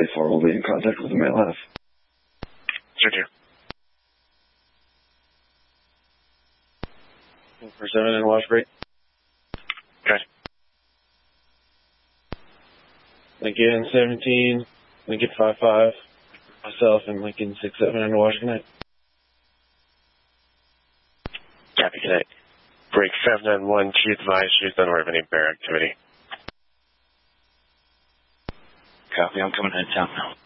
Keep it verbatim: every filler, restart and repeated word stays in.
Charlie four will be in contact with the male half. Sure do. For seven and wash break. Okay. Lincoln seventeen, Lincoln five five, myself and Lincoln six seven and wash. Good night. Copy, good night. Break seven nine one, she advised she's unaware of any bear activity. Copy, I'm coming into town now.